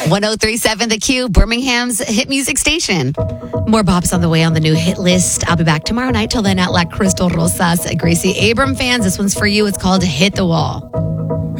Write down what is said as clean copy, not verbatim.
1037 The Q, Birmingham's hit music station. More bops on the way on the new hit list. I'll be back tomorrow night. Till then, at La Crystal Rosas. Gracie Abram fans, this one's for you. It's called Hit the Wall.